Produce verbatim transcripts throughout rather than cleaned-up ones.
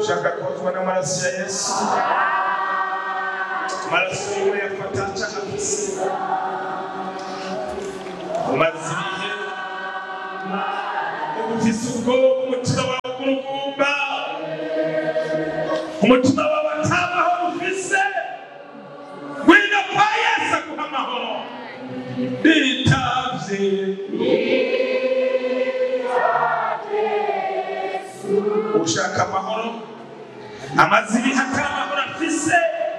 ushaka kozwa n'amaraso ya Yesu, amaraso yiwe yafata cyafise umaze ibihe ufise ubwoba umutima wawe kurugumba, umutima wawe atamaho ufise, wina kwa Yesu aguha amahoro. Ditavye ushaka amahoro, amaze ibihe atari amahoro afise,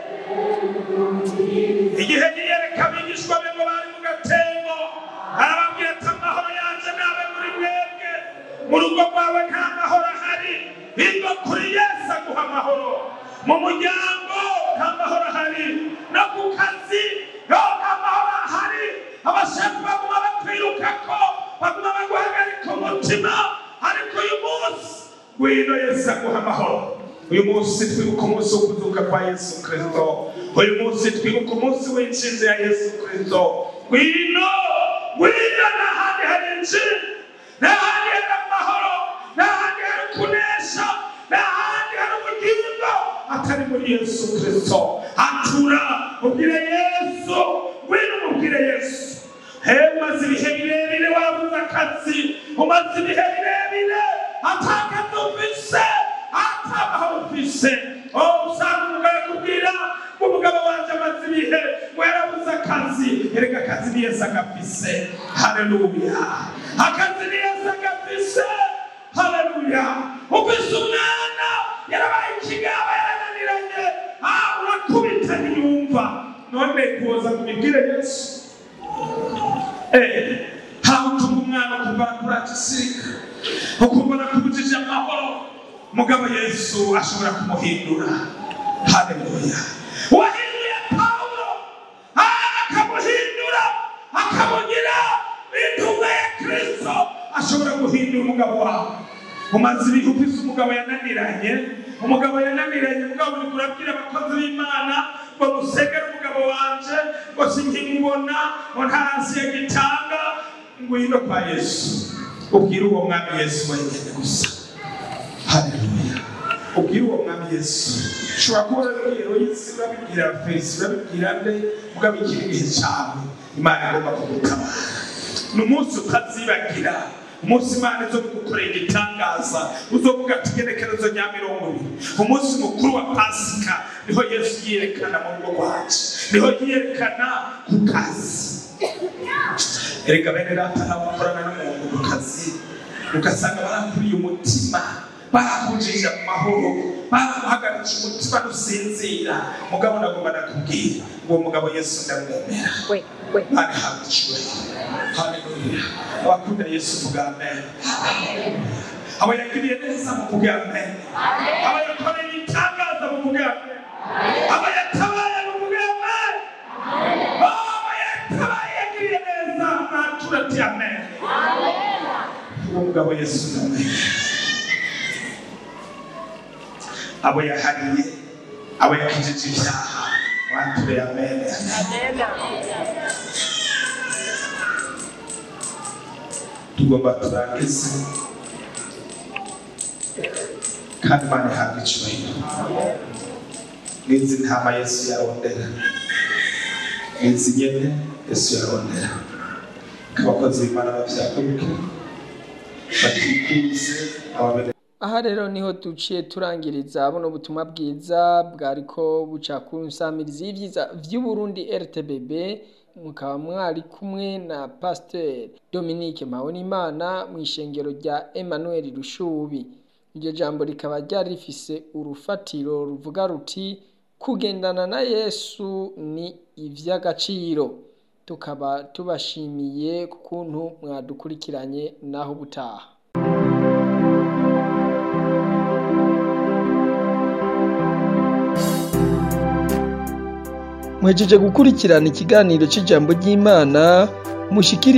igihe yiyereka abigishwa be ngo bari mu gatembo arababwira ati amahoro yanje nabe muri mwebwe, mu rugo rwawe nta mahoro ahari, biga kuri Yesu aguha amahoro, mu muryango nta mahoro ahari, no ku kazi nta mahoro ahari, abashefu baguma bakwirukako, baguma baguhagarika umutima, ariko uyu munsi wino Yesu aguha amahoro. Uyu munsi twibuka umunsi wo kuzuka kwa Yesu Kristo, uyu munsi twibuka umunsi w'inshinzi ya Yesu Kristo. Wino wino n'ahandi hari inshinzi, n'ahandi hari amahoro, n'ahandi hari kunesha, n'ahandi hari ubugingo atari muri Yesu Kristo. Atura ubwire Yesu, wino umubwire Yesu. He umaze ibihe birebire wabuze akazi, umaze ibihe birebire atakazi ufise, atamahoro ufise. Oh, usanga umugabo akubwira umugabo wanje amaze ibihe warabuze akazi, erega akazi ni Yesu agafise. Haleluya, akazi ni Yesu agafise. Haleluya, ufise umwana yarabaye ikigaba yarananiranye, ah urakubita ntiyumva, none kuza kumubwira Yesu. Eh, hawutuma umwana kuva kurakisika, ukumva nakubujije amahoro, mugabo Yesu ashobora kumuhindura. Haleluya, wahinduye Paulo akamuhindura akamugira intumwa ya Kristo, ashobora guhindura umugabo wawe. Umaze ibihe ufise umugabo yananiranye, umugabo yananiranye, mugabo uri kurabwira abakozi b'Imana ngo musegere umugabo wanje, ngo sinkimubona, ngo ntazi yagitanga, ngwino kwa Yesu, ubwire uwo mwami Yesu wenyine gusa. Haleluya, ubwire uwo mwami Yesu. Ushobora kuba urabwira Yesu, urabibwira Fesi, urabibwira nde, mugabo ikiri igihe cyawe Imana igomba kugutabara. Ni umunsi utazibagira, umunsi Imana izo gukorera igitangaza, uzovuga ati igenekerezo rya mirongo ibiri, umunsi mukuru wa Pasika, niho Yesu yiyerekana mu rugo rwacu, niho yiyerekana ku kazi. Erega bene data n'abakorana n'umuntu ku kazi, ugasanga barakuriye umutima, barakujije mu mahoro, baramuhagaritse umutima n'usinzira, mugabo nagomba nakubwira uwo mugabo Yesu ndamwemera. Mani habiciwe. Haleluya, abakunda Yesu vuga amen. Aba yagiriye neza mu vuga amen. Aba yakoreye itangaza mu vuga amen. Aba yatabaye mu vuga amen. Aba yatabaye yagiriye neza natura ati amen. Uwo mugabo Yesu ndamwemera. Abo yahariye, abo yakijije ibyaha, wature amen. Tugomba turangize kandi Imana ihabwe icyubahiro. N'izi ntama Yesu yarondera, n'izi nyene Yesu yarondera, abakozi b'Imana bavyaguruke batikuze ababere. Aha rero niho duciye turangiriza buno butumwa bwiza bwariko buca ku nsamirizi y'ivyiza vy'u Burundi R T B B, mukaba mwari kumwe na Pasteur Dominique Mpabonimana mu ishengero rya Emmanuel Rushubi. Iryo jambo rikaba ryari rifise urufatiro ruvuga ruti kugendana na Yesu ni ivy'agaciro. Tukaba tubashimiye kukuntu mwadukurikiranye naho butaha. Mwejeje gukurikirana ikiganiro c'ijambo ry'Imana mushikiri